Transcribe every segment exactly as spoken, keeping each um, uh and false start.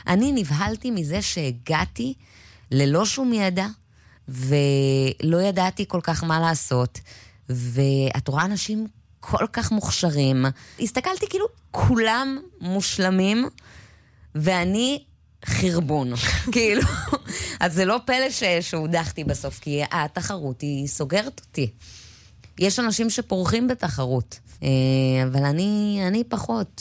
אני נבהלתי מזה שהגעתי ללא שום ידע, ולא ידעתי כל כך מה לעשות, ואת רואה אנשים כל כך מוכשרים. הסתכלתי כאילו כולם מושלמים, ואני חרבון, כאילו. אז זה לא פלא שהודחתי בסוף, כי התחרות היא סוגרת אותי. יש אנשים שפורחים בתחרות, אבל אני, אני פחות.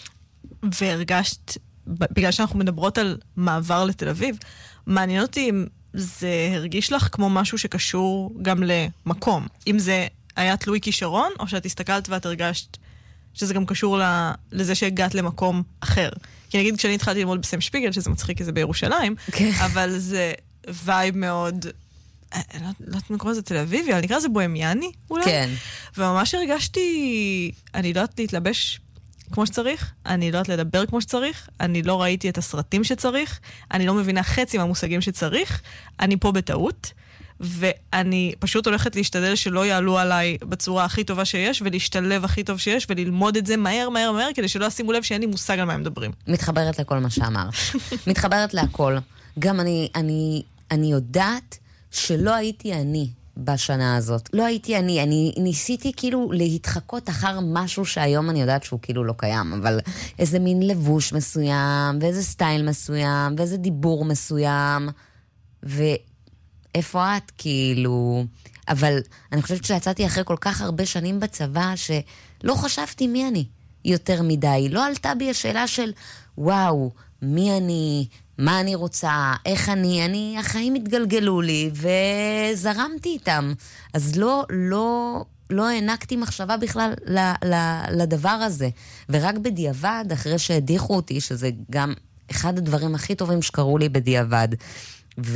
והרגשת, בגלל שאנחנו מדברות על מעבר לתל אביב, מעניין אותי אם זה הרגיש לך כמו משהו שקשור גם למקום. אם זה היה תלוי כישרון, או שאת הסתכלת ואת הרגשת שזה גם קשור לזה שהגעת למקום אחר. כי נגיד כשאני התחלתי ללמוד בסם שפיגל, שזה מצחיק כי זה בירושלים, אבל זה וייב מאוד, לא יודעת מה קורא לזה תל אביבי, אבל נקרא זה בוהמיאני אולי. כן. וממש הרגשתי, אני לא יודעת להתלבש כמו שצריך, אני לא יודעת לדבר כמו שצריך, אני לא ראיתי את הסרטים שצריך, אני לא מבינה חצי מהמושגים שצריך, אני פה בטעות, ואני פשוט הולכת להשתדל שלא יעלו עליי בצורה הכי טובה שיש, ולהשתלב הכי טוב שיש, וללמוד את זה מהר, מהר, מהר, כדי שלא ישימו לב שאין לי מושג על מה הם מדברים. מתחברת לכל מה שאמרת. מתחברת להכל. גם אני, אני, אני יודעת שלא הייתי אני בשנה הזאת. לא הייתי אני. אני ניסיתי כאילו להתחקות אחר משהו שהיום אני יודעת שהוא כאילו לא קיים, אבל איזה מין לבוש מסוים, ואיזה סטייל מסוים, ואיזה דיבור מסוים, ו... איפה את, כאילו... אבל אני חושבת שיצאתי אחרי כל כך הרבה שנים בצבא, שלא חשבתי מי אני יותר מדי. לא עלתה בי השאלה של, וואו, מי אני, מה אני רוצה, איך אני, אני, החיים התגלגלו לי, וזרמתי איתם. אז לא, לא, לא הענקתי מחשבה בכלל ל, ל, לדבר הזה. ורק בדיעבד, אחרי שהדיחו אותי, שזה גם אחד הדברים הכי טובים שקרו לי בדיעבד, ו...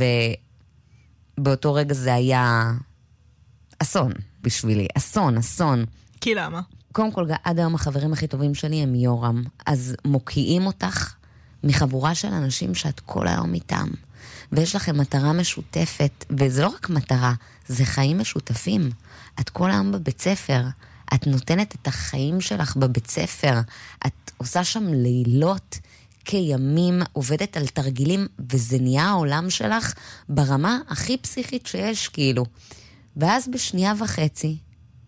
באותו רגע זה היה אסון בשבילי, אסון, אסון. כי למה? קודם כל, עד היום החברים הכי טובים שלי הם יורם, אז מוקיעים אותך מחבורה של אנשים שאת כל היום איתם, ויש לכם מטרה משותפת, וזה לא רק מטרה, זה חיים משותפים. את כל היום בבית ספר, את נותנת את החיים שלך בבית ספר, את עושה שם לילות, כימים, עובדת על תרגילים, וזה נהיה העולם שלך ברמה הכי פסיכית שיש, כאילו. ואז בשנייה וחצי,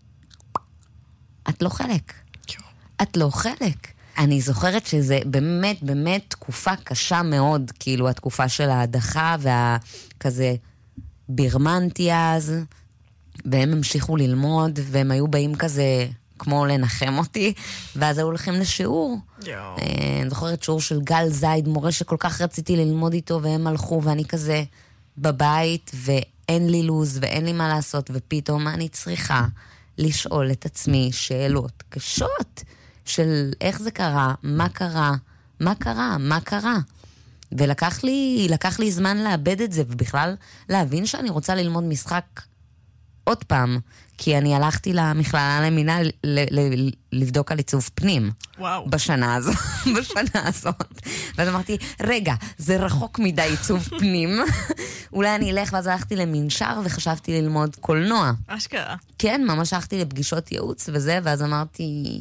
את לא חלק. את לא חלק. אני זוכרת שזה באמת, באמת תקופה קשה מאוד, כאילו, התקופה של ההדחה, והכזה בירמנתי אז, והם המשיכו ללמוד, והם היו באים כזה... כמו לנחם אותי, ואז היו הולכים לשיעור. אני זוכרת שיעור של גל זייד, מורה שכל כך רציתי ללמוד איתו, והם הלכו, ואני כזה בבית, ואין לי לוז, ואין לי מה לעשות, ופתאום אני צריכה לשאול את עצמי שאלות קשות, של איך זה קרה, מה קרה, מה קרה, מה קרה. ולקח לי, לקח לי זמן לאבד את זה, ובכלל להבין שאני רוצה ללמוד משחק עוד פעם, כי אני הלכתי למכללה למינהל לבדוק על עיצוב פנים. וואו. בשנה הזאת, בשנה הזאת. ואז אמרתי, רגע, זה רחוק מדי עיצוב פנים. אולי אני אלך, ואז הלכתי למנשר וחשבתי ללמוד קולנוע. אשכרה. כן, ממש הלכתי לפגישות ייעוץ וזה, ואז אמרתי,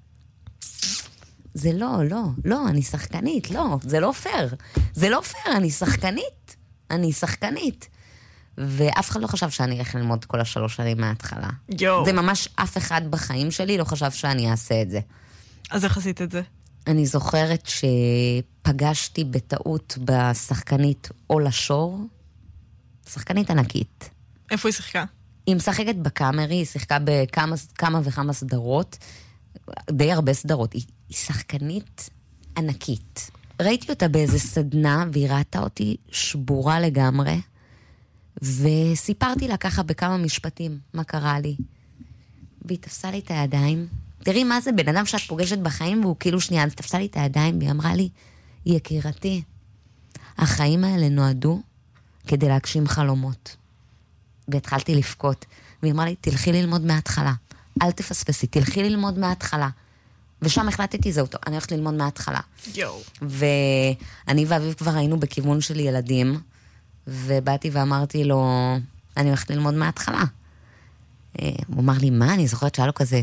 זה לא, לא, לא, אני שחקנית, לא, זה לא פייר. זה לא פייר, אני שחקנית. אני שחקנית. ואף אחד לא חשב שאני אלך ללמוד כל השלוש שנים מההתחלה. יו. זה ממש אף אחד בחיים שלי לא חשב שאני אעשה את זה. אז איך עשית את זה? אני זוכרת שפגשתי בטעות בשחקנית אולה שור, שחקנית ענקית. איפה היא שיחקה? היא משחקת בקאמרי, היא שיחקה בכמה כמה וכמה סדרות, די הרבה סדרות. היא, היא שחקנית ענקית. ראיתי אותה באיזה סדנה, והיא ראתה אותי שבורה לגמרי, וסיפרתי לה ככה בכמה משפטים מה קרה לי. והיא תפסה לי את הידיים. תראי מה זה, בן אדם שאת פוגשת בחיים, והוא כאילו שנייה, אז תפסה לי את הידיים, והיא אמרה לי, יקירתי, החיים האלה נועדו כדי להגשים חלומות. והתחלתי לפקות. והיא אמרה לי, תלכי ללמוד מההתחלה. אל תפספסי, תלכי ללמוד מההתחלה. ושם החלטתי, זהו, אני הולכת ללמוד מההתחלה. יו. ואני ואביב כבר היינו בכיוון של ילדים, ובאתי ואמרתי לו, אני הולכת ללמוד מההתחלה. הוא אמר לי, מה? אני זוכרת שהיה לו כזה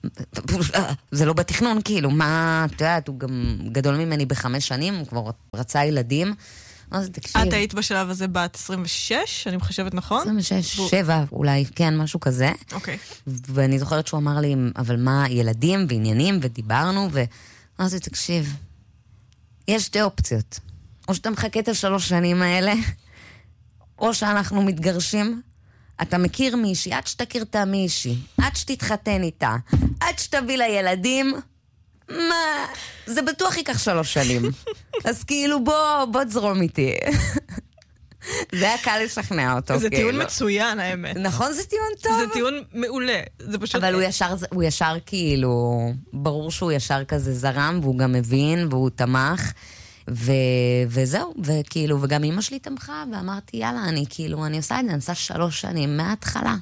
זה לא בתכנון, כאילו, מה, אתה יודעת, הוא גם גדול ממני בחמש שנים, הוא כבר רצה ילדים, אז תקשיב. את היית בשלב הזה בת עשרים ושש, אני מחשבת נכון? עשרים ושש, שבע, אולי, כן, משהו כזה. אוקיי. ואני זוכרת שהוא אמר לי, אבל מה, ילדים ועניינים, ודיברנו, ואז תקשיב, יש שתי אופציות. או שאתה מחכה את השלוש שנים האלה, או שאנחנו מתגרשים, אתה מכיר מישהי, עד שתכיר את מישהי, עד שתתחתן איתה, עד שתביא לה ילדים, מה? זה בטוח ייקח שלוש שנים. אז כאילו בוא, בוא תזרום איתי. זה היה קל לשכנע אותו. זה כאילו. טיעון מצוין, האמת. נכון, זה טיעון טוב. זה טיעון מעולה. זה פשוט... אבל הוא ישר, הוא ישר כאילו, ברור שהוא ישר כזה זרם, והוא גם מבין, והוא תמך. ו... וזהו, וכאילו, וגם אמא שלי תמכה, ואמרתי, יאללה, אני כאילו, אני עושה את זה, אני עושה שלוש שנים מההתחלה.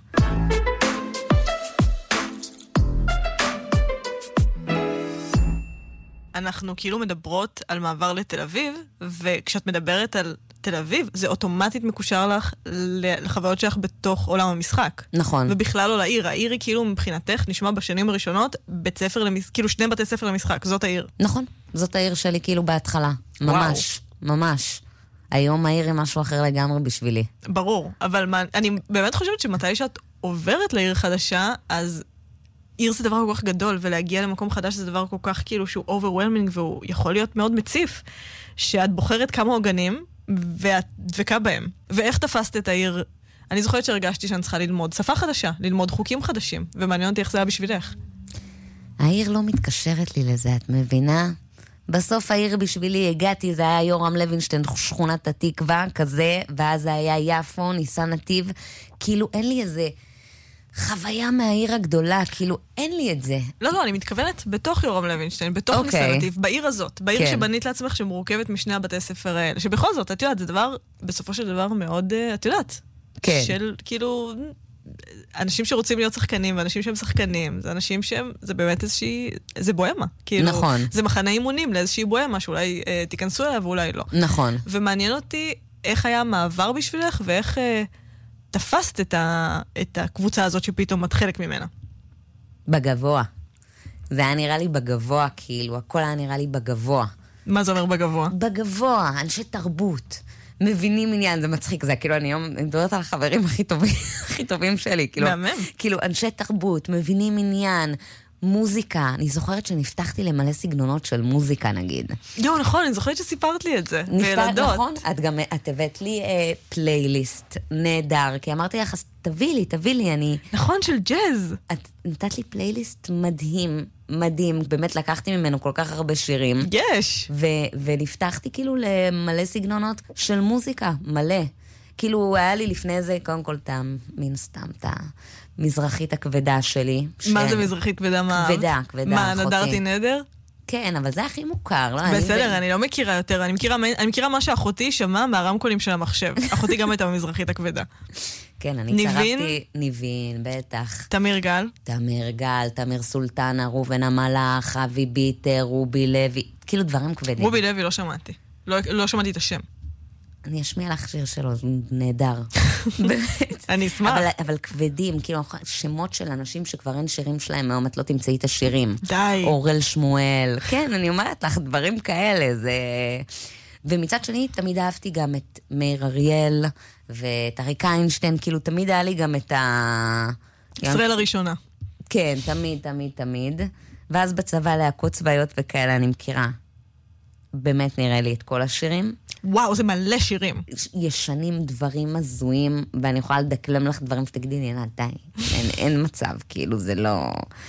אנחנו כאילו מדברות על מעבר לתל אביב, וכשאת מדברת על תל אביב, זה אוטומטית מקושר לך לחוויות שלך בתוך עולם המשחק. נכון. ובכלל לא לעיר. העיר היא כאילו מבחינתך, נשמע בשנים הראשונות, בית ספר למש... כאילו שני בתי ספר למשחק, זאת העיר. נכון, זאת העיר שלי כאילו בהתחלה. ממש, וואו. ממש. היום העיר היא משהו אחר לגמרי בשבילי. ברור, אבל מה, אני באמת חושבת שמתי שאת עוברת לעיר חדשה, אז עיר זה דבר כל כך גדול, ולהגיע למקום חדש זה דבר כל כך כאילו שהוא overwhelming, והוא יכול להיות מאוד מציף, שאת בוחרת כמה עוגנים, ואת דבקה בהם. ואיך תפסת את העיר? אני זוכרת שהרגשתי שאני צריכה ללמוד שפה חדשה, ללמוד חוקים חדשים, ומעניין אותי איך זה היה בשבילך. העיר לא מתקשרת לי לזה, את מבינה? בסוף העיר בשבילי הגעתי, זה היה יורם לוינשטיין, שכונת התקווה, כזה, ואז זה היה יפו, ניסן נתיב, כאילו אין לי איזה חוויה מהעיר הגדולה, כאילו אין לי את זה. לא, לא, אני מתכוונת בתוך יורם לוינשטיין, בתוך okay. ניסן נתיב, בעיר הזאת, בעיר כן. שבנית לעצמך שמורכבת משני הבתי הספר האלה, שבכל זאת, את יודעת, זה דבר, בסופו של דבר מאוד, את יודעת, כן. של כאילו... אנשים שרוצים להיות שחקנים, ואנשים שהם שחקנים, זה אנשים שהם, זה באמת איזושהי, זה בוהמה. כאילו, נכון. זה מחנה אימונים לאיזושהי בוהמה, שאולי אה, תיכנסו אליה ואולי לא. נכון. ומעניין אותי איך היה המעבר בשבילך, ואיך אה, תפסת את, ה, את הקבוצה הזאת שפתאום את חלק ממנה. בגבוה. זה היה נראה לי בגבוה, כאילו, הכל היה נראה לי בגבוה. מה זה אומר בגבוה? בגבוה, אנשי תרבות. מבינים עניין, זה מצחיק, זה כאילו אני היום מדברת על החברים הכי טובים, הכי טובים שלי, כאילו, מהמם. כאילו אנשי תרבות, מבינים עניין, מוזיקה, אני זוכרת שנפתחתי למלא סגנונות של מוזיקה נגיד. יו, נכון, אני זוכרת שסיפרת לי את זה, בילדות. נכון, את גם, את הבאת לי אה, פלייליסט נהדר, כי אמרתי לך, אז תביא לי, תביא לי, אני... נכון, של ג'אז. את נתת לי פלייליסט מדהים, מדהים, באמת לקחתי ממנו כל כך הרבה שירים. יש. ו- ונפתחתי כאילו למלא סגנונות של מוזיקה, מלא. כאילו היה לי לפני זה, קודם כל טעם, מן סתם, את המזרחית הכבדה שלי. מה זה מזרחית כבדה? מה? כבדה, כבדה. מה, נדרתי נדר? כן, אבל זה הכי מוכר, לא? בסדר, אני לא מכירה יותר, אני מכירה, אני מכירה מה שאחותי שמעה מהרמקולים של המחשב. אחותי גם הייתה במזרחית הכבדה. כן, אני צרפתי... ניבין, בטח. תמיר גל? תמיר גל, תמיר סולטנה, רובן המלאך, אבי ביטר, רובי לוי, כאילו דברים כבדים. רובי לוי לא שמעתי. לא, לא שמעתי את השם. אני אשמיע לך שיר שלו, זה נהדר. באמת. אני אשמח. אבל, אבל כבדים, כאילו, שמות של אנשים שכבר אין שירים שלהם, היום את לא תמצאי את השירים. די. אורל שמואל. כן, אני אומרת לך, דברים כאלה, זה... ומצד שני, תמיד אהבתי גם את מאיר אריאל, ואת אריק איינשטיין, כאילו, תמיד היה לי גם את ה... ישראל הראשונה. כן, תמיד, תמיד, תמיד. ואז בצבא להקות צבאיות וכאלה, אני מכירה. באמת נראה לי את כל השירים. וואו, זה מלא שירים. ישנים דברים הזויים, ואני יכולה לדקלם לך דברים שתגידי לי, די, אין, אין מצב, כאילו זה לא...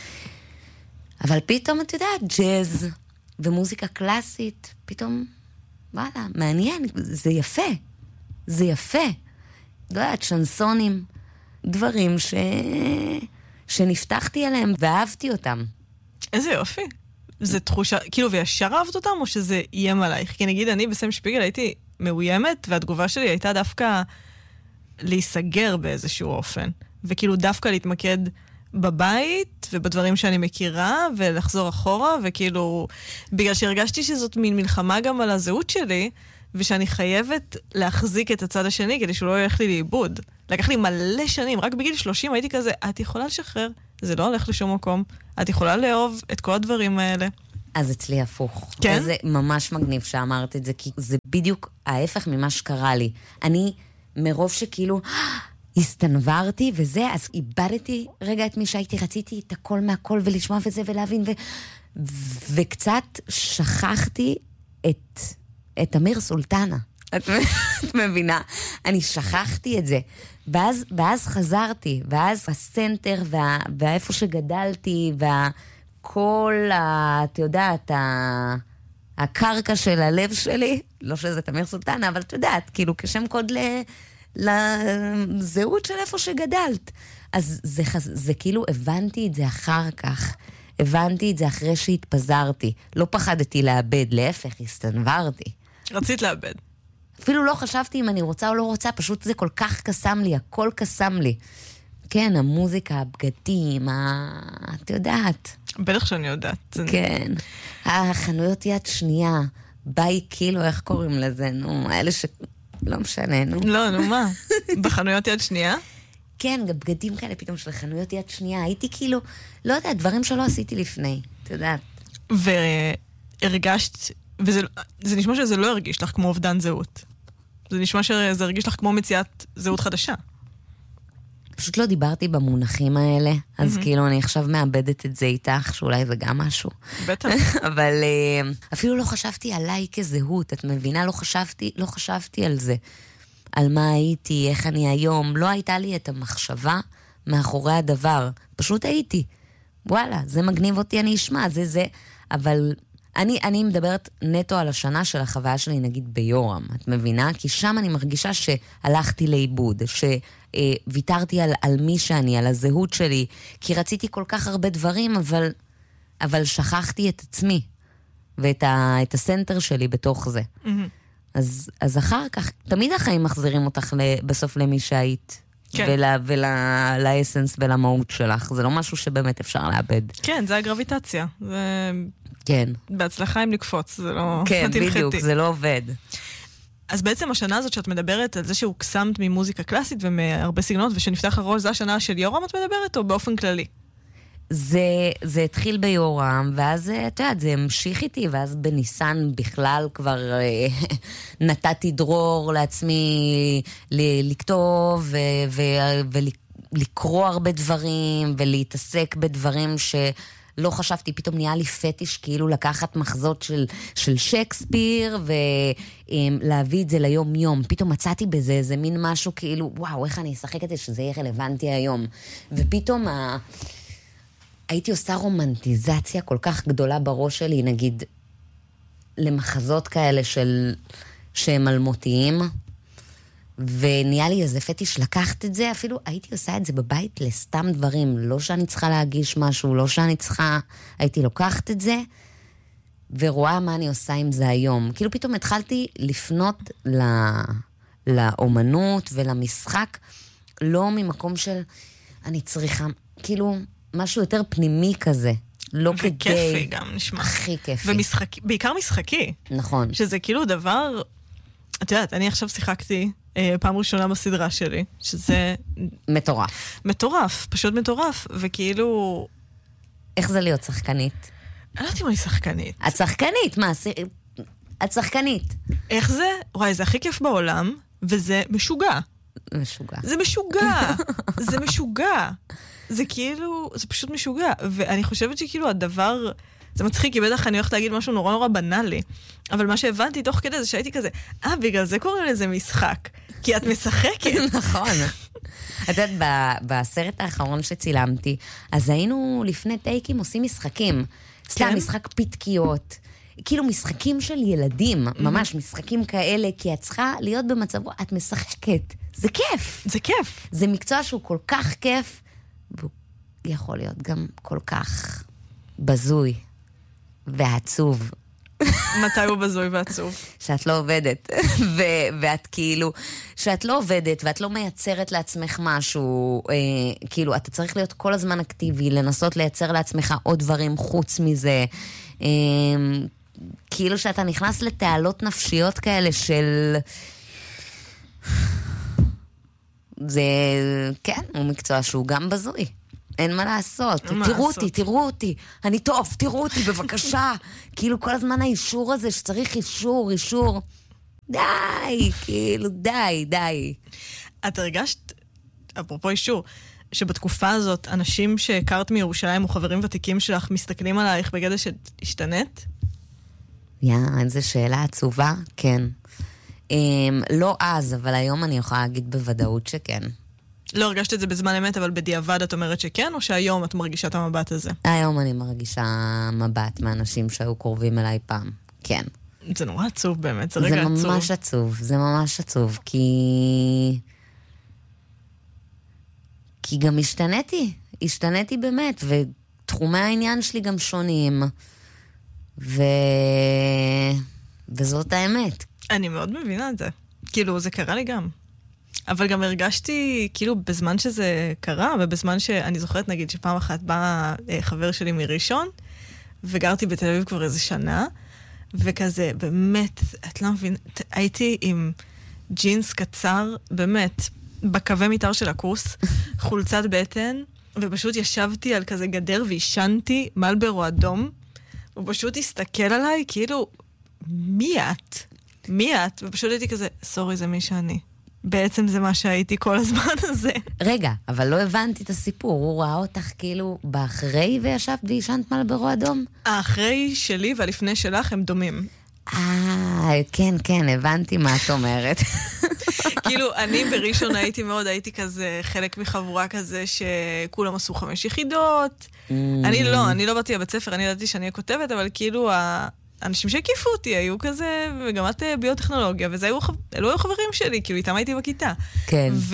אבל פתאום, את יודעת, ג'אז ומוזיקה קלאסית, פתאום, וואלה, מעניין, זה יפה. זה יפה. לא יודעת, שנסונים, דברים ש... שנפתחתי עליהם ואהבתי אותם. איזה יופי. זה תחושה, כאילו, וישר אהבת אותם, או שזה איים עלייך? כי נגיד, אני בסם שפיגל הייתי מאוימת, והתגובה שלי הייתה דווקא להיסגר באיזשהו אופן. וכאילו דווקא להתמקד בבית, ובדברים שאני מכירה, ולחזור אחורה, וכאילו, בגלל שהרגשתי שזאת מין מלחמה גם על הזהות שלי, ושאני חייבת להחזיק את הצד השני, כדי שהוא לא ילך לי לאיבוד. לקח לי מלא שנים, רק בגיל שלושים הייתי כזה, את יכולה לשחרר, זה לא הולך לשום מקום. את יכולה לאהוב את כל הדברים האלה. אז אצלי הפוך. כן? זה ממש מגניב שאמרת את זה, כי זה בדיוק ההפך ממה שקרה לי. אני, מרוב שכאילו הסתנברתי וזה, אז איבדתי רגע את מי שהייתי, רציתי את הכל מהכל ולשמוע וזה ולהבין, ו... וקצת שכחתי את, את אמיר סולטנה. את, את מבינה? אני שכחתי את זה. ואז, ואז חזרתי, ואז הסנטר וה, והאיפה שגדלתי, והכל, ה, את יודעת, ה, הקרקע של הלב שלי, לא שזה תמיר סולטנה, אבל את יודעת, כאילו כשם קוד ל, לזהות של איפה שגדלת. אז זה, זה כאילו הבנתי את זה אחר כך. הבנתי את זה אחרי שהתפזרתי. לא פחדתי לאבד, להפך, הסתנברתי. רצית לאבד. אפילו לא חשבתי אם אני רוצה או לא רוצה, פשוט זה כל כך קסם לי, הכל קסם לי. כן, המוזיקה, הבגדים, ה... את יודעת. בטח שאני יודעת. כן. החנויות יד שנייה, ביי קילו, איך קוראים לזה? נו, אלה ש... לא משנה, נו. לא, נו מה? בחנויות יד שנייה? כן, גם בגדים כאלה פתאום של חנויות יד שנייה. הייתי כאילו, לא יודעת, דברים שלא עשיתי לפני, את יודעת. והרגשת, וזה זה נשמע שזה לא הרגיש לך כמו אובדן זהות. זה נשמע שזה הרגיש לך כמו מציאת זהות חדשה. פשוט לא דיברתי במונחים האלה, אז mm-hmm. כאילו אני עכשיו מאבדת את זה איתך, שאולי זה גם משהו. בטח. אבל אפילו לא חשבתי עליי כזהות, את מבינה? לא חשבתי, לא חשבתי על זה. על מה הייתי, איך אני היום. לא הייתה לי את המחשבה מאחורי הדבר. פשוט הייתי. וואלה, זה מגניב אותי, אני אשמע, זה זה. אבל אני, אני מדברת נטו על השנה של החוויה שלי, נגיד ביורם, את מבינה? כי שם אני מרגישה שהלכתי לאיבוד, שוויתרתי על, על מי שאני, על הזהות שלי, כי רציתי כל כך הרבה דברים, אבל, אבל שכחתי את עצמי, ואת ה, את הסנטר שלי בתוך זה. Mm-hmm. אז, אז אחר כך, תמיד החיים מחזירים אותך בסוף למי שהיית. כן. ולאסנס ולמהות שלך. זה לא משהו שבאמת אפשר לאבד. כן, זה הגרביטציה. זה... כן. בהצלחה אם לקפוץ, זה לא... כן, בדיוק, זה לא עובד. אז בעצם השנה הזאת שאת מדברת על זה שהוקסמת ממוזיקה קלאסית ומהרבה סגנונות, ושנפתח הראש, זה השנה של יורם את מדברת, או באופן כללי? זה, זה התחיל ביורם, ואז, את יודעת, זה המשיך איתי, ואז בניסן בכלל כבר אה, נתתי דרור לעצמי ל- לכתוב ו- ו- ולקרוא הרבה דברים, ולהתעסק בדברים שלא חשבתי, פתאום נהיה לי פטיש, כאילו לקחת מחזות של, של שייקספיר, ולהביא את זה ליום יום. פתאום מצאתי בזה איזה מין משהו כאילו, וואו, איך אני אשחק את זה שזה יהיה רלוונטי היום. ופתאום ה... הייתי עושה רומנטיזציה כל כך גדולה בראש שלי, נגיד, למחזות כאלה של, שהם אלמותיים, ונהיה לי איזה פטיש לקחת את זה, אפילו הייתי עושה את זה בבית לסתם דברים, לא שאני צריכה להגיש משהו, לא שאני צריכה, הייתי לוקחת את זה, ורואה מה אני עושה עם זה היום. כאילו פתאום התחלתי לפנות ל, לאומנות ולמשחק, לא ממקום של אני צריכה, כאילו... משהו יותר פנימי כזה. לא כדי... וכיפי גם נשמע. הכי כיפי. ומשחקי, בעיקר משחקי. נכון. שזה כאילו דבר... את יודעת, אני עכשיו שיחקתי אה, פעם ראשונה בסדרה שלי, שזה... מטורף. מטורף, פשוט מטורף. וכאילו... איך זה להיות שחקנית? אני לא יודעת אם אני שחקנית. את שחקנית, מה? את שחקנית. איך זה? וואי, זה הכי כיף בעולם, וזה משוגע. משוגע. זה משוגע. זה משוגע. זה כאילו, זה פשוט משוגע. ואני חושבת שכאילו הדבר, זה מצחיק, כי בטח אני הולכת להגיד משהו נורא נורא בנאלי. אבל מה שהבנתי תוך כדי זה שהייתי כזה, אה, בגלל זה קוראים לזה משחק. כי את משחקת. נכון. את יודעת, בסרט האחרון שצילמתי, אז היינו לפני טייקים עושים משחקים. סתם משחק פתקיות. כאילו משחקים של ילדים, ממש משחקים כאלה, כי את צריכה להיות במצב, את משחקת. זה כיף. זה כיף. זה מקצוע שהוא כל כך כיף, והוא יכול להיות גם כל כך בזוי ועצוב. מתי הוא בזוי ועצוב? שאת לא עובדת. ו- ואת כאילו, שאת לא עובדת ואת לא מייצרת לעצמך משהו, אה, כאילו, אתה צריך להיות כל הזמן אקטיבי, לנסות לייצר לעצמך עוד דברים חוץ מזה. אה, כאילו שאתה נכנס לתעלות נפשיות כאלה של... זה, כן, הוא מקצוע שהוא גם בזוי. אין מה לעשות. תראו אותי, תראו אותי. אני טוב, תראו אותי, בבקשה. כאילו כל הזמן האישור הזה שצריך אישור, אישור. די, כאילו, די, די. את הרגשת, אפרופו אישור, שבתקופה הזאת אנשים שהכרת מירושלים או חברים ותיקים שלך מסתכלים עלייך בגלל שהשתנית? יא, איזו שאלה עצובה, כן. Um, לא אז, אבל היום אני יכולה להגיד בוודאות שכן. לא הרגשת את זה בזמן אמת, אבל בדיעבד את אומרת שכן, או שהיום את מרגישה את המבט הזה? היום אני מרגישה מבט מאנשים שהיו קרובים אליי פעם, כן. זה נורא עצוב באמת, זה רגע עצוב. זה ממש עצוב, זה ממש עצוב, כי... כי גם השתניתי, השתניתי באמת, ותחומי העניין שלי גם שונים, ו... וזאת האמת. אני מאוד מבינה את זה. כאילו, זה קרה לי גם. אבל גם הרגשתי, כאילו, בזמן שזה קרה, ובזמן שאני זוכרת, נגיד, שפעם אחת בא חבר שלי מראשון, וגרתי בתל אביב כבר איזה שנה, וכזה, באמת, את לא מבינת, הייתי עם ג'ינס קצר, באמת, בקווי מיתר של הקורס, חולצת בטן, ופשוט ישבתי על כזה גדר וישנתי מלברו אדום, הוא פשוט הסתכל עליי, כאילו, מי את? מי את? ופשוט הייתי כזה, סורי, זה מי שאני. בעצם זה מה שהייתי כל הזמן הזה. רגע, אבל לא הבנתי את הסיפור. הוא ראה אותך כאילו באחרי וישבת וישנת מלברו אדום? האחרי שלי והלפני שלך הם דומים. אה, כן, כן, הבנתי מה את אומרת. כאילו, אני בראשון הייתי מאוד, הייתי כזה חלק מחבורה כזה שכולם עשו חמש יחידות. אני לא, אני לא באתי לבית ספר, אני ידעתי שאני כותבת, אבל כאילו האנשים שהקיפו אותי היו כזה, מגמת ביוטכנולוגיה, וזה היו, אלו היו חברים שלי, כאילו איתם הייתי בכיתה. כן. ו...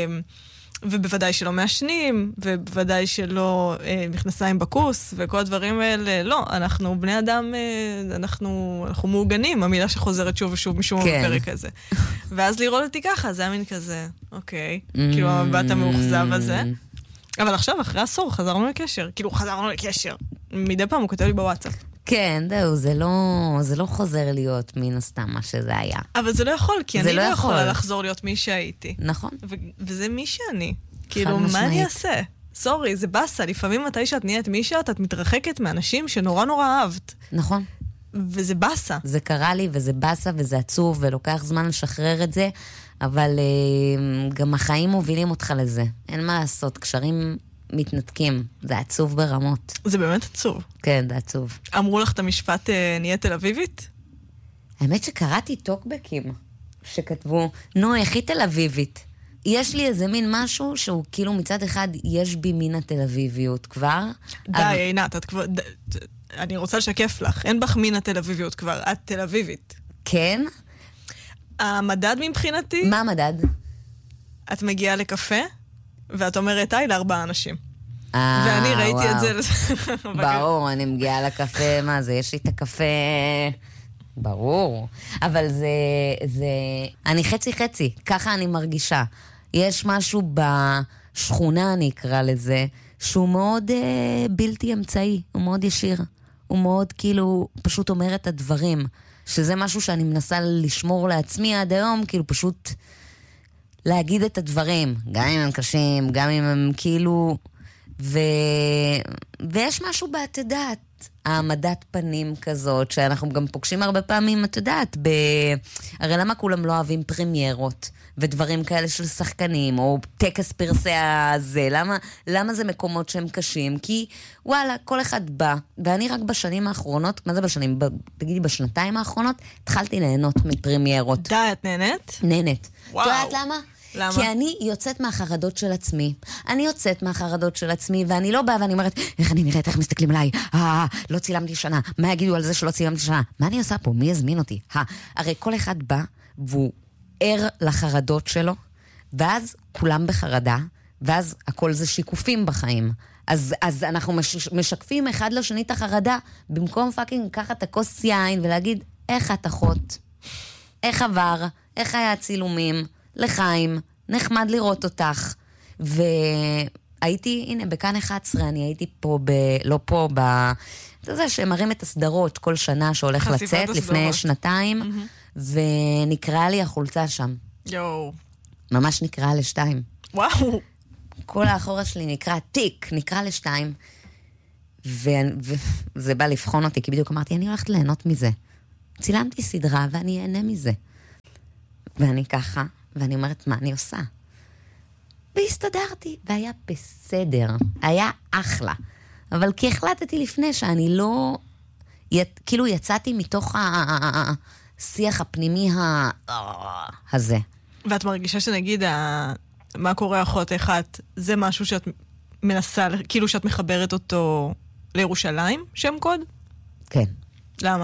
ובוודאי שלא מעשנים, ובוודאי שלא אה, מכנסיים בקוס, וכל הדברים האלה, לא, אנחנו בני אדם, אה, אנחנו, אנחנו מעוגנים, המילה שחוזרת שוב ושוב משום כן. בפרק הזה. ואז לראות אותי ככה, זה היה מין כזה, אוקיי, mm-hmm. כאילו המבט המאוכזב הזה. אבל עכשיו, אחרי עשור, חזרנו לקשר. כאילו, חזרנו לקשר. מדי פעם הוא כותב לי בוואטסאפ. כן, זהו, זה לא, זה לא חוזר להיות מן הסתם מה שזה היה. אבל זה לא יכול, כי אני לא לא יכול. יכולה לחזור להיות מי שהייתי. נכון. ו- וזה מי שאני. כאילו, מה אני אעשה? סורי, זה בסה. לפעמים מתי שאת נהיית מי שאת, את מתרחקת מאנשים שנורא נורא אהבת. נכון. וזה בסה. זה קרה לי, וזה בסה, וזה עצוב, ולוקח זמן לשחרר את זה, אבל uh, גם החיים מובילים אותך לזה. אין מה לעשות, קשרים מתנתקים. זה עצוב ברמות. זה באמת עצוב. כן, זה עצוב. אמרו לך את המשפט אה, נהיה תל אביבית? האמת שקראתי טוקבקים שכתבו, נו, איך היא תל אביבית? יש לי איזה מין משהו שהוא כאילו מצד אחד יש בי מין התל אביביות כבר. די, אבל... עינת, את כבר... ד... אני רוצה לשקף לך, אין בך מין התל אביביות כבר, את תל אביבית. כן? המדד מבחינתי... מה המדד? את מגיעה לקפה, ואת אומרת, היי, לארבעה אנשים. אה, ואני ראיתי וואו. את זה... ברור, אני מגיעה לקפה, מה זה? יש לי את הקפה... ברור. אבל זה... זה... אני חצי חצי, ככה אני מרגישה. יש משהו בשכונה, אני אקרא לזה, שהוא מאוד אה, בלתי אמצעי, הוא מאוד ישיר. הוא מאוד כאילו פשוט אומר את הדברים, שזה משהו שאני מנסה לשמור לעצמי עד היום, כאילו פשוט להגיד את הדברים, גם אם הם קשים, גם אם הם כאילו... ו... ויש משהו בת יודעת, העמדת פנים כזאת, שאנחנו גם פוגשים הרבה פעמים, את יודעת, ב... הרי למה כולם לא אוהבים פרמיירות, ודברים כאלה של שחקנים, או טקס פרסי הזה, למה, למה זה מקומות שהם קשים? כי וואלה, כל אחד בא, ואני רק בשנים האחרונות, מה זה בשנים? ב... תגידי, בשנתיים האחרונות, התחלתי ליהנות מפרמיירות. די, את נהנית? נהנית. וואו. את יודעת למה? למה? כי אני יוצאת מהחרדות של עצמי. אני יוצאת מהחרדות של עצמי, ואני לא באה ואני אומרת, איך אני נראית, איך מסתכלים עליי? אה, לא צילמתי שנה. מה יגידו על זה שלא צילמתי שנה? מה אני עושה פה? מי הזמין אותי? אה, הרי כל אחד בא, והוא ער לחרדות שלו, ואז כולם בחרדה, ואז הכל זה שיקופים בחיים. אז, אז אנחנו מש, משקפים אחד לשני את החרדה, במקום פאקינג לקחת את הכוס יין ולהגיד, איך את אחות? איך עבר? איך היה הצילומים? לחיים, נחמד לראות אותך. והייתי, הנה, בכאן אחת עשרה, אני הייתי פה, ב, לא פה, ב... אתה יודע שמראים את הסדרות כל שנה שהולך לצאת, הסדרות. לפני שנתיים, mm-hmm. ונקרא לי החולצה שם. יואו. ממש נקרא לשתיים. וואו. כל האחורה שלי נקרא תיק, נקרא לשתיים, וזה בא לבחון אותי, כי בדיוק אמרתי, אני הולכת ליהנות מזה. צילמתי סדרה ואני אהנה מזה. ואני ככה, ואני אומרת, מה אני עושה? והסתדרתי, והיה בסדר, היה אחלה. אבל כי החלטתי לפני שאני לא, כאילו יצאתי מתוך השיח הפנימי הזה. ואת מרגישה שנגיד, מה קורה אחות אחת, זה משהו שאת מנסה, כאילו שאת מחברת אותו לירושלים, שם קוד? כן. למה?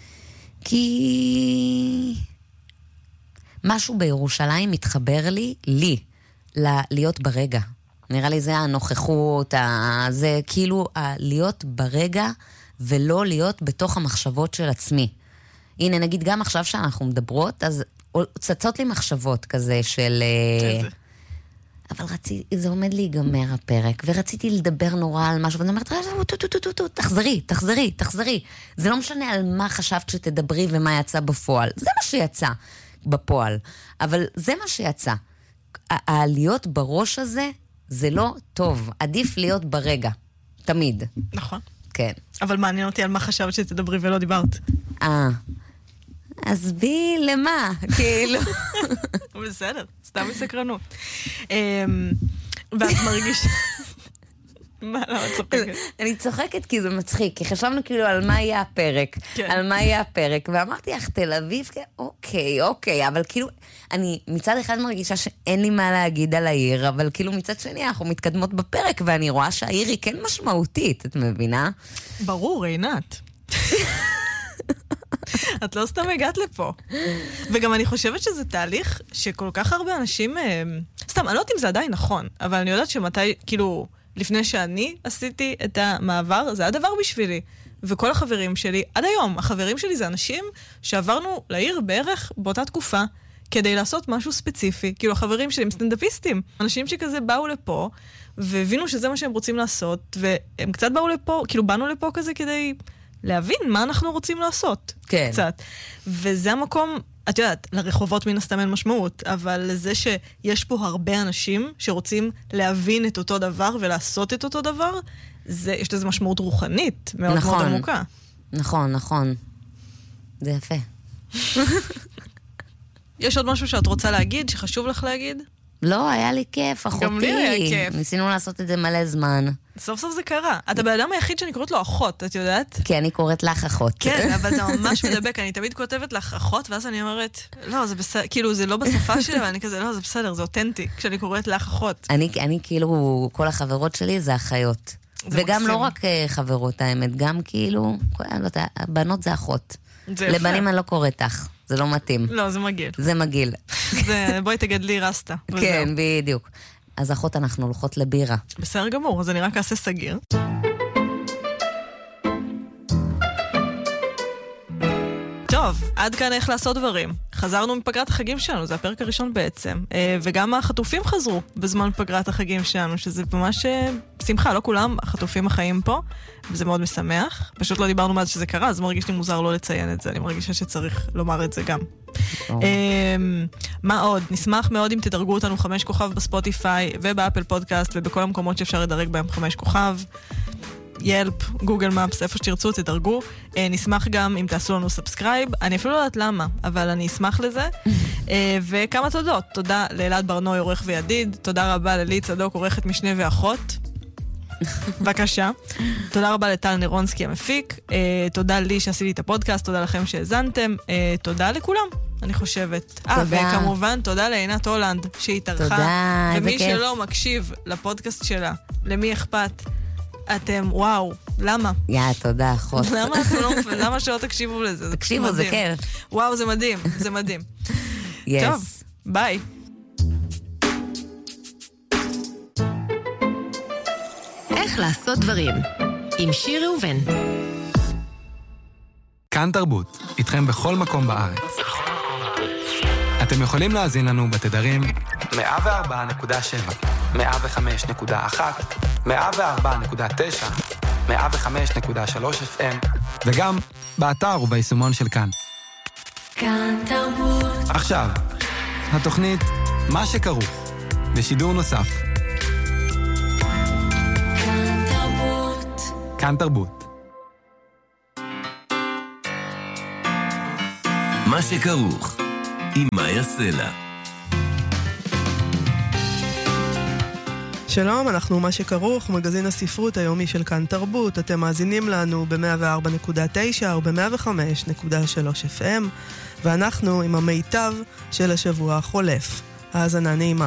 כי משהו בירושלים מתחבר לי, לי, להיות ברגע. נראה לי זה הנוכחות, זה כאילו להיות ברגע ולא להיות בתוך המחשבות של עצמי. הנה, נגיד גם עכשיו שאנחנו מדברות, אז צצות לי מחשבות כזה של... איזה? אבל רציתי, זה עומד להיגמר הפרק, ורציתי לדבר נורא על משהו, ואני אומרת, תחזרי, תחזרי, תחזרי. זה לא משנה על מה חשבת שתדברי ומה יצא בפועל. זה מה שיצא בפועל. אבל זה מה שיצא. העליות בראש הזה, זה לא טוב. עדיף להיות ברגע. תמיד. נכון. כן. אבל מעניין אותי על מה חשבת שתדברי ולא דיברת. אה. אז בי למה? כאילו. בסדר, סתם מסקרנות. ואת מרגישה... מה, למה את צוחקת? אני צוחקת כי זה מצחיק, כי חשבנו כאילו על מה יהיה הפרק, על מה יהיה הפרק, ואמרתי לך, תל אביב, אוקיי, אוקיי, אבל כאילו, אני מצד אחד מרגישה שאין לי מה להגיד על העיר, אבל כאילו מצד שני אנחנו מתקדמות בפרק, ואני רואה שהעיר היא כן משמעותית, את מבינה? ברור, עינת. את לא סתם הגעת לפה. וגם אני חושבת שזה תהליך שכל כך הרבה אנשים... סתם, אני לא יודעת אם זה עדיין נכון, אבל אני יודעת שמתי, כאילו, לפני שאני עשיתי את המעבר, זה הדבר בשבילי. וכל החברים שלי, עד היום, החברים שלי זה אנשים שעברנו לעיר בערך באותה תקופה, כדי לעשות משהו ספציפי. כאילו, החברים שלי הם סטנדאפיסטים. אנשים שכזה באו לפה, והבינו שזה מה שהם רוצים לעשות, והם קצת באו לפה, כאילו, באנו לפה כזה כדי... להבין מה אנחנו רוצים לעשות. כן. קצת. וזה המקום, את יודעת, לרחובות מן הסתם אין משמעות, אבל לזה שיש פה הרבה אנשים שרוצים להבין את אותו דבר ולעשות את אותו דבר, זה, יש לזה משמעות רוחנית מאוד נכון, מאוד עמוקה. נכון, נכון. זה יפה. יש עוד משהו שאת רוצה להגיד, שחשוב לך להגיד? לא, היה לי כיף, אחותי. גם לי היה כיף. ניסינו לעשות את זה מלא זמן. סוף סוף זה קרה. אתה באדם היחיד שאני קוראת לו אחות, את יודעת? כי אני קוראת לך אחות. כן, אבל זה ממש מדבק. אני תמיד כותבת לך אחות, ואז אני אומרת, לא, זה בסדר, כאילו, זה לא בשפה שלי, אבל אני כזה, לא, זה בסדר, זה אותנטי, כשאני קוראת לך אחות. אני, אני כאילו, כל החברות שלי זה אחיות. וגם לא רק חברות, האמת, גם כאילו, הבנות זה אחות. לבנים אני לא קוראת לך. זה לא מתאים. לא, זה מגיל. זה מגיל. זה, בואי תגדלי רסטה. כן, בדיוק. אז אחות אנחנו הולכות לבירה. בסדר גמור, אז אני רק אעשה סגיר. טוב, עד כאן איך לעשות דברים. חזרנו מפגרת החגים שלנו, זה הפרק הראשון בעצם. וגם החטופים חזרו בזמן פגרת החגים שלנו, שזה ממש שמחה, לא כולם החטופים החיים פה, וזה מאוד משמח. פשוט לא דיברנו מאז שזה קרה, אז מרגיש לי מוזר לא לציין את זה, אני מרגישה שצריך לומר את זה גם. מה עוד? נשמח מאוד אם תדרגו אותנו חמש כוכב בספוטיפיי ובאפל פודקאסט ובכל המקומות שאפשר לדרג בהם חמש כוכב. ילפ, גוגל מפס, איפה שתרצו, תדרגו. נשמח גם אם תעשו לנו סאבסקרייב. אני אפילו לא יודעת למה, אבל אני אשמח לזה. וכמה תודות. תודה לאלעד ברנוי, עורך וידיד. תודה רבה ללי צדוק, עורכת משנה ואחות. בבקשה. תודה רבה לטל נירונסקי המפיק. תודה לי שעשיתי את הפודקאסט. תודה לכם שהזנתם. תודה לכולם, אני חושבת. אה, וכמובן, תודה לעינת הולנד שהתארחה. תודה, ומי שלא מקשיב לפודקאסט שלה, למי אכפת? אתם, וואו, למה? יא, תודה, אחות. למה אתם לא, למה שלא תקשיבו לזה? תקשיבו, זה כיף. וואו, זה מדהים, זה מדהים. טוב, ביי. איך לעשות דברים? עם שיר ראובן. כאן תרבות, איתכם בכל מקום בארץ. אתם יכולים להאזין לנו בתדרים מאה וארבע נקודה שבע, מאה וחמש נקודה אחת, מאה וארבע נקודה תשע, מאה וחמש נקודה שלוש אף אם, וגם באתר וביישומון של כאן. כאן תרבות. עכשיו, התוכנית מה שכרוך, בשידור נוסף. כאן תרבות. מה שכרוך עם מאיה סלע. שלום, אנחנו מה שכרוך, מגזין הספרות היומי של כאן תרבות. אתם מאזינים לנו ב-מאה וארבע נקודה תשע או ב-מאה וחמש נקודה שלוש אף אם, ואנחנו עם המיטב של השבוע החולף. האזנה נעימה.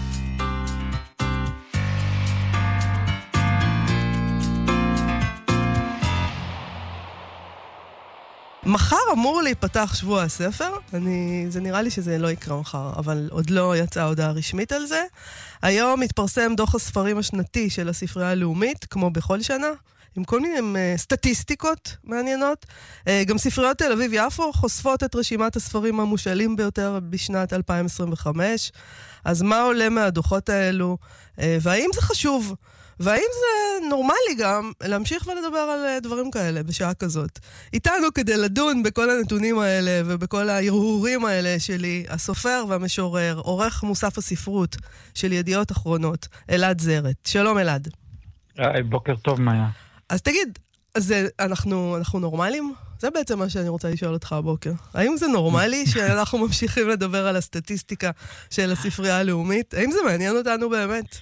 מחר אמור להיפתח שבוע הספר, אני, זה נראה לי שזה לא יקרה מחר, אבל עוד לא יצאה הודעה רשמית על זה. היום מתפרסם דוח הספרים השנתי של הספרייה הלאומית, כמו בכל שנה, עם כל מיני uh, סטטיסטיקות מעניינות. Uh, גם ספריות תל אביב יפו חושפות את רשימת הספרים המושאלים ביותר בשנת אלפיים עשרים וחמש. אז מה עולה מהדוחות האלו? Uh, והאם זה חשוב? והאם זה נורמלי גם להמשיך ולדבר על דברים כאלה בשעה כזאת? איתנו כדי לדון בכל הנתונים האלה ובכל ההרהורים האלה שלי, הסופר והמשורר, עורך מוסף הספרות של ידיעות אחרונות, אלעד זרת. שלום אלעד. בוקר טוב מאיה. אז תגיד, זה, אנחנו, אנחנו נורמליים? זה בעצם מה שאני רוצה לשאול אותך הבוקר. האם זה נורמלי שאנחנו ממשיכים לדבר על הסטטיסטיקה של הספרייה הלאומית? האם זה מעניין אותנו באמת?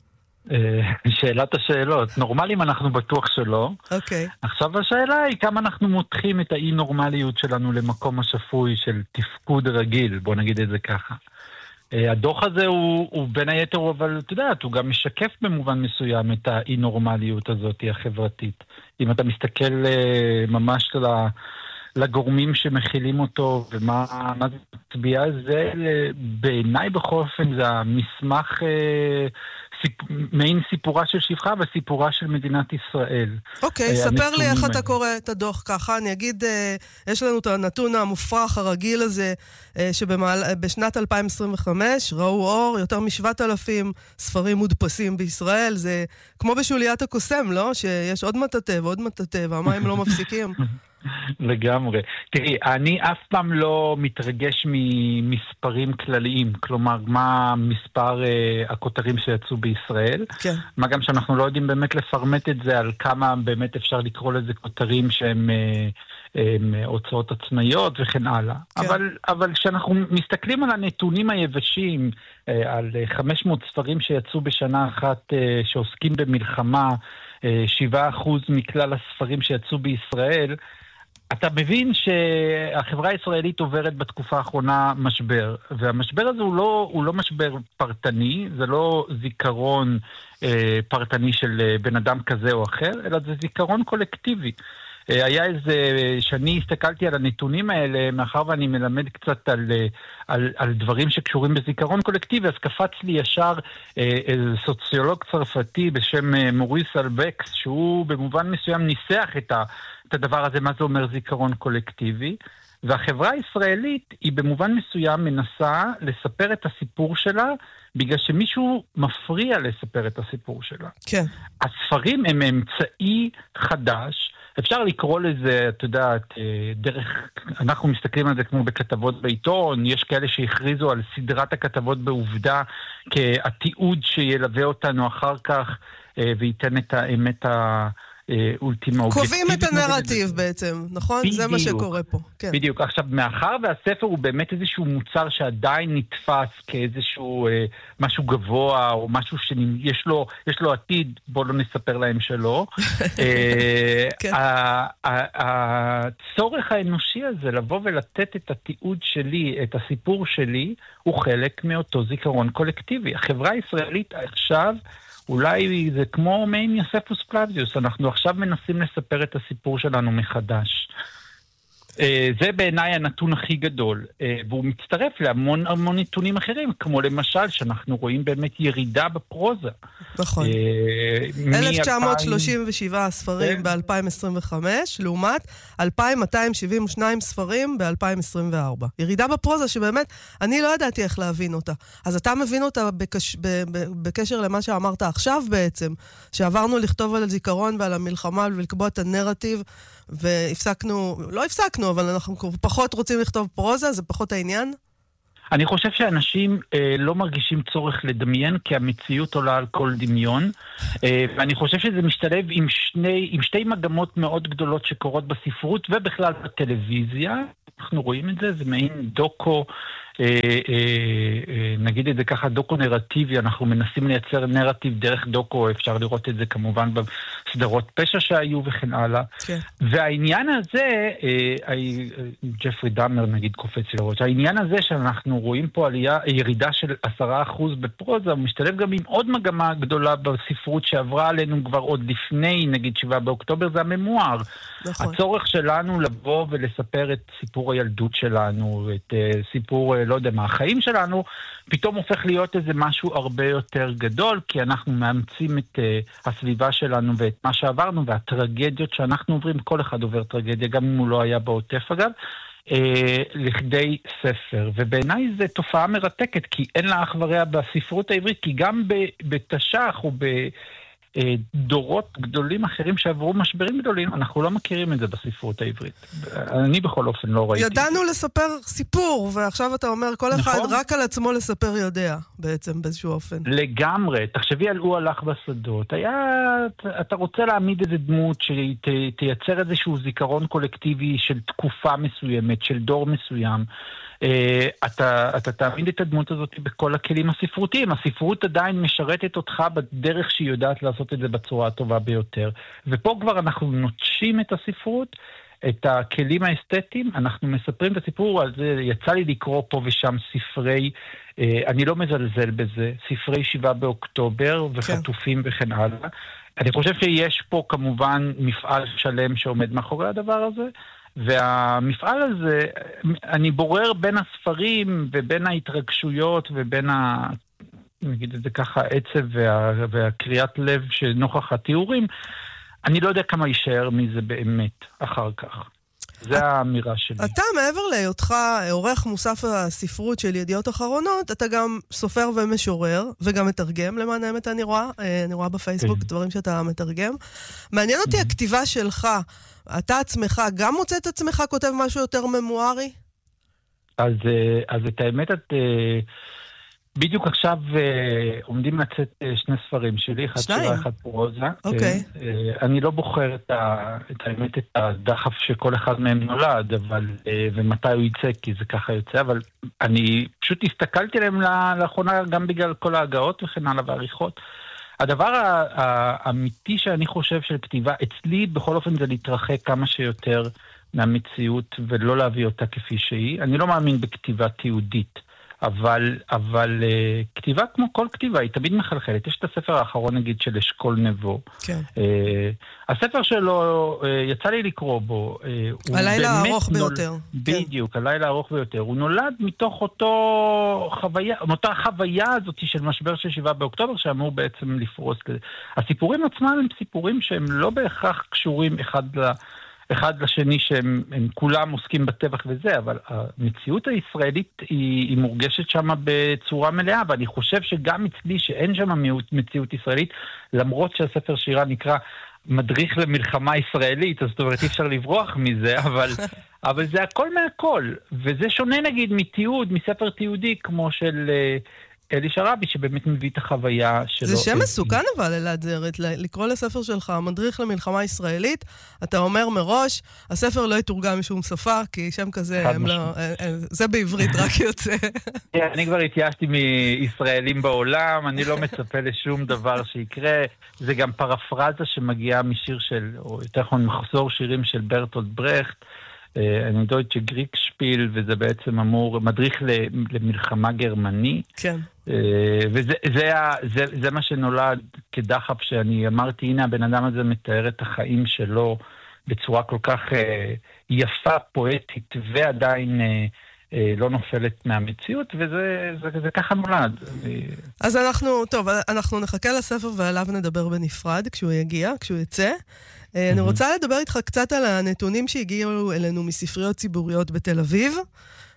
שאלת השאלות. נורמלים אנחנו בטוח שלא. אוקיי. עכשיו השאלה היא כמה אנחנו מותחים את האי-נורמליות שלנו למקום השפוי של תפקוד רגיל, בוא נגיד את זה ככה. הדוח הזה הוא, הוא בין היתר, אבל אתה יודע, הוא גם משקף במובן מסוים את האי-נורמליות הזאת החברתית. אם אתה מסתכל ממש לגורמים שמכילים אותו, ומה מה זה מצביע, זה בעיניי בכל אופן זה המסמך סיפ, מעין סיפורה של שפחה וסיפורה של מדינת ישראל. אוקיי, ספר לי איך אתה קורא את הדוח ככה. אני אגיד, יש לנו את הנתון המופרך הרגיל הזה, שבשנת אלפיים עשרים וחמש ראו אור יותר משבעת אלפים ספרים מודפסים בישראל. זה כמו בשוליית הקוסם, לא? שיש עוד מטאטא ועוד מטאטא, והמים לא מפסיקים. לגמרי. תראי, אני אף פעם לא מתרגש ממספרים כלליים, כלומר, מה מספר אה, הכותרים שיצאו בישראל, כן. מה גם שאנחנו לא יודעים באמת לפרמט את זה על כמה באמת אפשר לקרוא לזה כותרים שהם אה, אה, הוצאות עצמאיות וכן הלאה. כן. אבל, אבל כשאנחנו מסתכלים על הנתונים היבשים, אה, על חמש מאות ספרים שיצאו בשנה אחת אה, שעוסקים במלחמה, אה, שבעה אחוז מכלל הספרים שיצאו בישראל, אתה מבין שהחברה הישראלית עוברת בתקופה האחרונה משבר, והמשבר הזה הוא לא, הוא לא משבר פרטני, זה לא זיכרון אה, פרטני של אה, בן אדם כזה או אחר, אלא זה זיכרון קולקטיבי. אה, היה איזה, שאני הסתכלתי על הנתונים האלה, מאחר ואני מלמד קצת על, על, על דברים שקשורים בזיכרון קולקטיבי, אז קפץ לי ישר אה, איזה סוציולוג צרפתי בשם אה, מוריס אלבקס, שהוא במובן מסוים ניסח את ה... את הדבר הזה, מה זה אומר זיכרון קולקטיבי, והחברה הישראלית היא במובן מסוים מנסה לספר את הסיפור שלה, בגלל שמישהו מפריע לספר את הסיפור שלה. כן. הספרים הם אמצעי חדש, אפשר לקרוא לזה, אתה יודע, דרך, אנחנו מסתכלים על זה כמו בכתבות בעיתון, יש כאלה שהכריזו על סדרת הכתבות בעובדה, כהתיעוד שילווה אותנו אחר כך, וייתן את האמת ה... אולטימה קובעים את הנרטיב בעצם, נכון? בדיוק, זה מה שקורה פה. כן. בדיוק. עכשיו, מאחר והספר הוא באמת איזשהו מוצר שעדיין נתפס כאיזשהו אה, משהו גבוה, או משהו שיש לו, יש לו עתיד, בוא לא נספר להם שלא. אה, כן. הצורך האנושי הזה, לבוא ולתת את התיעוד שלי, את הסיפור שלי, הוא חלק מאותו זיכרון קולקטיבי. החברה הישראלית עכשיו, אולי זה כמו מעין יוספוס פלביוס, אנחנו עכשיו מנסים לספר את הסיפור שלנו מחדש. זה בעיניי הנתון הכי גדול, והוא מצטרף להמון המון נתונים אחרים, כמו למשל שאנחנו רואים באמת ירידה בפרוזה. נכון. אלף תשע מאות שלושים ושבעה ספרים ב-אלפיים עשרים וחמש, לעומת אלפיים מאתיים שבעים ושניים ספרים ב-אלפיים עשרים וארבע. ירידה בפרוזה שבאמת, אני לא ידעתי איך להבין אותה. אז אתה מבין אותה בקש... בקשר למה שאמרת עכשיו בעצם, שעברנו לכתוב על הזיכרון ועל המלחמה ולקבוע את הנרטיב, והפסקנו, לא הפסקנו, אבל אנחנו פחות רוצים לכתוב פרוזה, זה פחות העניין? אני חושב שאנשים אה, לא מרגישים צורך לדמיין, כי המציאות עולה על כל דמיון, אה, ואני חושב שזה משתלב עם, שני, עם שתי מגמות מאוד גדולות שקורות בספרות ובכלל בטלוויזיה. אנחנו רואים את זה, זה מעין דוקו, אה, אה, אה, נגיד את זה ככה, דוקו נרטיבי, אנחנו מנסים לייצר נרטיב דרך דוקו, אפשר לראות את זה כמובן בסדרות פשע שהיו וכן הלאה. כן. והעניין הזה, אה, אה, ג'פרי דאמר נגיד קופץ לראש, העניין הזה שאנחנו רואים פה עלייה, ירידה של עשרה אחוז בפרוזה, הוא משתלב גם עם עוד מגמה גדולה בספרות שעברה עלינו כבר עוד לפני, נגיד שבעה באוקטובר, זה הממואר. נכון. הצורך שלנו לבוא ולספר את סיפור הילדות שלנו, את uh, סיפור, uh, לא יודע מה, החיים שלנו, פתאום הופך להיות איזה משהו הרבה יותר גדול, כי אנחנו מאמצים את uh, הסביבה שלנו ואת מה שעברנו, והטרגדיות שאנחנו עוברים, כל אחד עובר טרגדיה, גם אם הוא לא היה בעוטף אגב, uh, לכדי ספר. ובעיניי זו תופעה מרתקת, כי אין לה אח ורע בספרות העברית, כי גם בתש"ח או ב... דורות גדולים אחרים שעברו משברים גדולים, אנחנו לא מכירים את זה בספרות העברית. אני בכל אופן לא ראיתי. ידענו לספר סיפור, ועכשיו אתה אומר, כל אחד רק על עצמו לספר יודע, בעצם, באיזשהו אופן. לגמרי. תחשבי על הוא הלך בשדות. היה, אתה רוצה להעמיד איזה דמות שתייצר איזשהו זיכרון קולקטיבי של תקופה מסוימת, של דור מסוים. Uh, אתה, אתה תעמיד את הדמות הזאת בכל הכלים הספרותיים. הספרות עדיין משרתת אותך בדרך שהיא יודעת לעשות את זה בצורה הטובה ביותר. ופה כבר אנחנו נוטשים את הספרות, את הכלים האסתטיים, אנחנו מספרים את הסיפור, על זה יצא לי לקרוא פה ושם ספרי, uh, אני לא מזלזל בזה, ספרי שבעה באוקטובר וחטופים כן. וכן הלאה. אני חושב שיש פה כמובן מפעל שלם שעומד מאחורי הדבר הזה, והמפעל הזה, אני בורר בין הספרים ובין ההתרגשויות ובין ה... נגיד את זה ככה, עצב וה... והקריאת לב שנוכח התיאורים, אני לא יודע כמה יישאר מזה באמת אחר כך. זה האמירה שלי. אתה, מעבר להיותך עורך מוסף הספרות של ידיעות אחרונות, אתה גם סופר ומשורר, וגם מתרגם, למען האמת אני רואה, אני רואה בפייסבוק דברים שאתה מתרגם. מעניין אותי הכתיבה שלך, אתה עצמך, גם מוצא את עצמך כותב משהו יותר ממוארי? אז, אז את האמת, את... בדיוק עכשיו עומדים לצאת שני ספרים שלי, אחד שירה, אחד פרוזה. אוקיי. אני לא בוחר את, ה, את האמת, את הדחף שכל אחד מהם נולד, אבל, ומתי הוא יצא, כי זה ככה יוצא, אבל אני פשוט הסתכלתי להם לאחרונה, גם בגלל כל ההגאות וכן הלאה והעריכות. הדבר האמיתי שאני חושב של כתיבה, אצלי בכל אופן זה להתרחק כמה שיותר מהמציאות, ולא להביא אותה כפי שהיא. אני לא מאמין בכתיבה תיעודית. אבל, אבל uh, כתיבה כמו כל כתיבה היא תמיד מחלחלת. יש את הספר האחרון נגיד של אשכול נבו. כן. Uh, הספר שלו, uh, יצא לי לקרוא בו. Uh, הלילה הארוך נול... ביותר. בדיוק, כן. הלילה הארוך ביותר. הוא נולד מתוך אותו חוויה, אותה חוויה הזאת של משבר של שבעה באוקטובר, שאמור בעצם לפרוס. הסיפורים עצמם הם סיפורים שהם לא בהכרח קשורים אחד ל... אחד לשני שהם כולם עוסקים בטבח וזה, אבל המציאות הישראלית היא, היא מורגשת שם בצורה מלאה, ואני חושב שגם אצלי שאין שם מציאות ישראלית, למרות שהספר שירה נקרא מדריך למלחמה ישראלית, אז זאת אומרת אי אפשר לברוח מזה, אבל, אבל זה הכל מהכל, וזה שונה נגיד מתיעוד, מספר תיעודי כמו של... אלי שרבי, שבאמת מביא את החוויה שלו. זה שם מסוכן אבל, אלעד זרת, לקרוא לספר שלך, מדריך למלחמה ישראלית, אתה אומר מראש, הספר לא יתורגם משום שפה, כי שם כזה, לא, זה בעברית רק יוצא. אני כבר התייאשתי מישראלים בעולם, אני לא מצפה לשום דבר שיקרה, זה גם פרפרזה שמגיעה משיר של, או יותר נכון מחזור שירים של ברטולט ברכט, אני דויטשה גריקשפיל, וזה בעצם אמור, מדריך למלחמה גרמני. כן. וזה זה, זה, זה מה שנולד כדחף שאני אמרתי, הנה הבן אדם הזה מתאר את החיים שלו בצורה כל כך יפה, פואטית, ועדיין לא נופלת מהמציאות, וזה זה, זה ככה נולד. אז אנחנו, טוב, אנחנו נחכה לספר ועליו נדבר בנפרד כשהוא יגיע, כשהוא יצא. אני רוצה לדבר איתך קצת על הנתונים שהגיעו אלינו מספריות ציבוריות בתל אביב.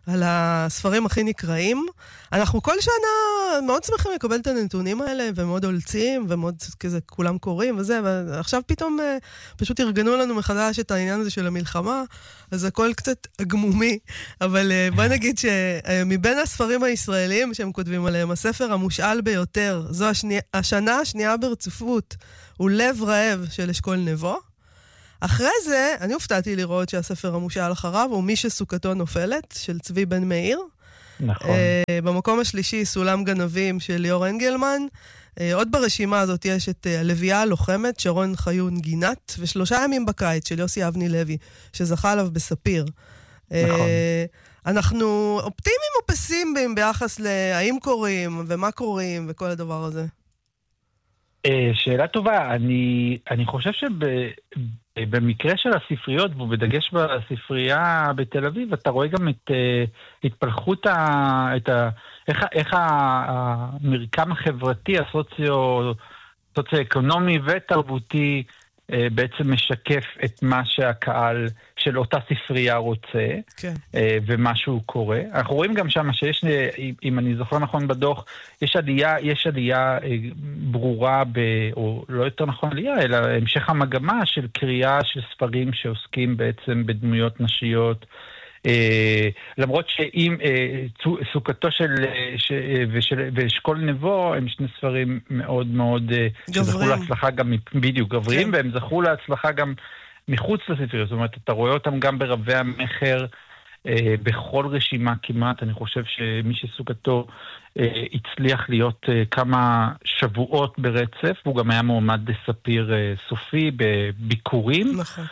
על הספרים הכי נקראים. אנחנו כל שנה מאוד שמחים לקבל את הנתונים האלה, ומאוד הולצים, ומאוד כזה כולם קוראים וזה, ועכשיו פתאום פשוט ארגנו לנו מחדש את העניין הזה של המלחמה, אז הכל קצת אגמומי, אבל בוא נגיד שמבין הספרים הישראלים שהם כותבים עליהם, הספר המושאל ביותר, זו השני, השנה השנייה ברציפות, הוא לב רעב של אשכול נבו. אחרי זה, אני הופתעתי לראות שהספר המושאל אחריו הוא מי שסוכתו נופלת, של צבי בן מאיר. נכון. Uh, במקום השלישי, סולם גנבים של ליאור אנגלמן. Uh, עוד ברשימה הזאת יש את uh, הלוויה הלוחמת, שרון חיון גינת, ושלושה ימים בקיץ של יוסי אבני לוי, שזכה עליו בספיר. נכון. Uh, אנחנו אופטימיים או פסימיים ביחס להאם קוראים ומה קוראים וכל הדבר הזה? Uh, שאלה טובה. אני, אני חושב שב... במקרה של הספריות, ובדגש בספרייה בתל אביב, אתה רואה גם את uh, התפלחות, ה, את ה, איך, איך המרקם החברתי, הסוציו, סוציו-אקונומי ותרבותי, uh, בעצם משקף את מה שהקהל של אותה ספרייה רוצה, כן. uh, ומה שהוא קורא. אנחנו רואים גם שם שיש, אם אני זוכר נכון בדוח, יש עלייה, יש עלייה uh, ברורה, ב, או לא יותר נכון עלייה, אלא המשך המגמה של קריאה של ספרים שעוסקים בעצם בדמויות נשיות, uh, למרות שאם uh, סוכתו של, ש, ושל, ואשכול נבו, הם שני ספרים מאוד מאוד, uh, שזכו להצלחה גם, בדיוק גברים, כן. והם זכו להצלחה גם מחוץ לספריות, זאת אומרת, אתה רואה אותם גם ברבי המחר, אה, בכל רשימה כמעט. אני חושב שמי שסוכתו אה, הצליח להיות אה, כמה שבועות ברצף, הוא גם היה מועמד לספיר אה, סופי בביקורים. נכון.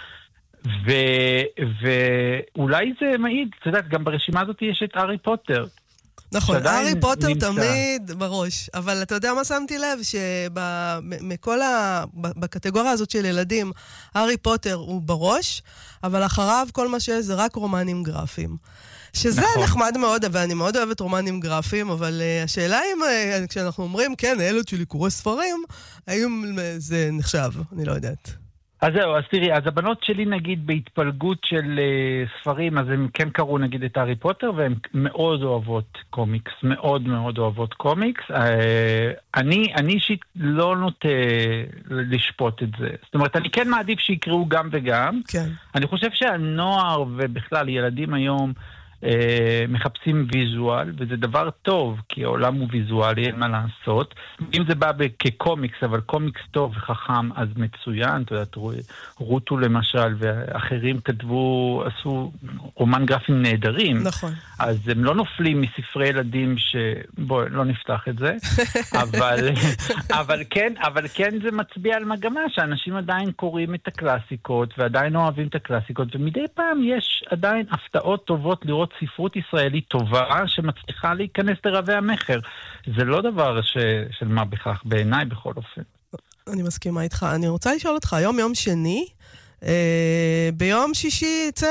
ו- ואולי זה מעיד, אתה יודע, גם ברשימה הזאת יש את הארי פוטר. נכון, הארי פוטר נמצא. תמיד בראש, אבל אתה יודע מה שמתי לב? שמכל ה... בקטגוריה הזאת של ילדים, הארי פוטר הוא בראש, אבל אחריו כל מה שיש זה רק רומנים גרפיים. שזה נכון. נחמד מאוד, ואני מאוד אוהבת רומנים גרפיים, אבל uh, השאלה אם uh, כשאנחנו אומרים, כן, הילד שלי קורא ספרים, האם זה נחשב? אני לא יודעת. אז זהו, אז תראי, אז הבנות שלי נגיד בהתפלגות של uh, ספרים, אז הם כן קראו נגיד את הארי פוטר, והן מאוד אוהבות קומיקס, מאוד מאוד אוהבות קומיקס. Uh, אני, אני אישית לא נוטה לשפוט את זה. זאת אומרת, אני כן מעדיף שיקראו גם וגם. כן. אני חושב שהנוער ובכלל ילדים היום, מחפשים ויזואל, וזה דבר טוב, כי העולם הוא ויזואלי, אין מה לעשות. אם זה בא כקומיקס, אבל קומיקס טוב וחכם, אז מצוין. אתה יודע, רוטו למשל, ואחרים כתבו, עשו רומן גרפים נהדרים. נכון. אז הם לא נופלים מספרי ילדים ש... בואו, לא נפתח את זה. אבל, אבל כן, אבל כן זה מצביע על מגמה, שאנשים עדיין קוראים את הקלאסיקות, ועדיין אוהבים את הקלאסיקות, ומדי פעם יש עדיין הפתעות טובות לראות ספרות ישראלית טובה שמצליחה להיכנס לרבי המחר. זה לא דבר ש... של מה בכך, בעיניי בכל אופן. אני מסכימה איתך. אני רוצה לשאול אותך, היום יום שני, אה, ביום שישי יצא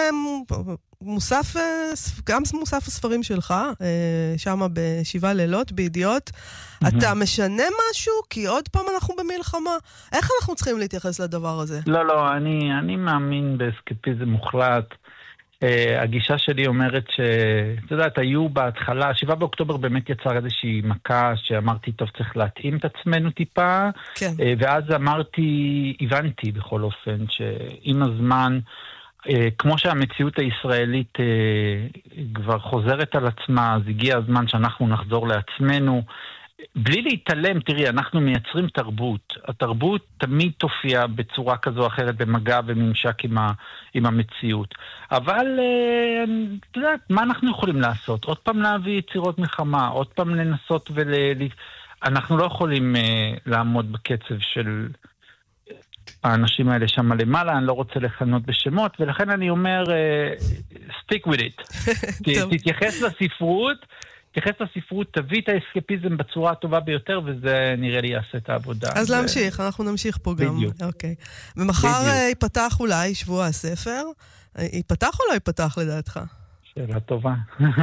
מוסף, גם מוסף הספרים שלך, אה, שם בשבעה לילות, בידיעות. Mm-hmm. אתה משנה משהו? כי עוד פעם אנחנו במלחמה. איך אנחנו צריכים להתייחס לדבר הזה? לא, לא, אני, אני מאמין באסקפיזם מוחלט. Uh, הגישה שלי אומרת שאת יודעת, היו בהתחלה, שבעה באוקטובר באמת יצר איזושהי מכה שאמרתי, טוב, צריך להתאים את עצמנו טיפה, כן. uh, ואז אמרתי, הבנתי בכל אופן, שעם הזמן, uh, כמו שהמציאות הישראלית uh, כבר חוזרת על עצמה, אז הגיע הזמן שאנחנו נחזור לעצמנו, בלי להתעלם, תראי, אנחנו מייצרים תרבות. התרבות תמיד תופיע בצורה כזו או אחרת במגע וממשק עם, ה, עם המציאות. אבל, אתה יודעת, מה אנחנו יכולים לעשות? עוד פעם להביא יצירות מלחמה, עוד פעם לנסות ול... אנחנו לא יכולים לעמוד בקצב של האנשים האלה שם למעלה, אני לא רוצה לכנות בשמות, ולכן אני אומר, stick with it. תתייחס לספרות, תתייחס לספרות, תביא את האסקפיזם בצורה הטובה ביותר, וזה נראה לי יעשה את העבודה. אז ו... להמשיך, אנחנו נמשיך פה גם. בדיוק. אוקיי. ומחר ייפתח אולי שבוע הספר. ייפתח או לא ייפתח לדעתך? שאלה טובה.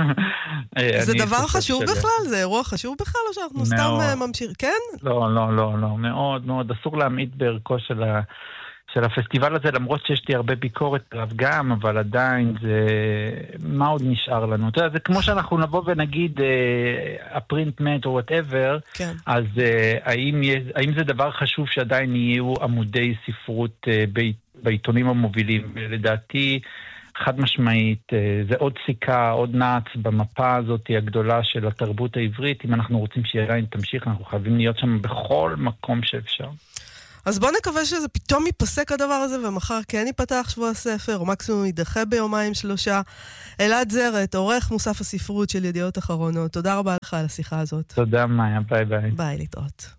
זה דבר חשוב בכלל? זה אירוע חשוב בכלל, או שאנחנו סתם ממשיכים? כן? לא, לא, לא, לא. מאוד, מאוד. אסור להעמיד בערכו של ה... של הפסטיבל הזה, למרות שיש לי הרבה ביקורת עליו גם, אבל עדיין זה... מה עוד נשאר לנו? אתה יודע, זה כמו שאנחנו נבוא ונגיד, uh, הפרינט מת או whatever, כן. אז uh, האם, יש, האם זה דבר חשוב שעדיין יהיו עמודי ספרות uh, בעית, בעיתונים המובילים? לדעתי, חד משמעית, uh, זה עוד סיכה, עוד נעץ במפה הזאת הגדולה של התרבות העברית. אם אנחנו רוצים שהיא עדיין תמשיך, אנחנו חייבים להיות שם בכל מקום שאפשר. אז בוא נקווה שזה פתאום ייפסק הדבר הזה, ומחר כן ייפתח שבוע הספר, או מקסימום יידחה ביומיים שלושה. אלעד זרת, עורך מוסף הספרות של ידיעות אחרונות. תודה רבה לך על השיחה הזאת. תודה, מאיה. ביי ביי. ביי, להתראות.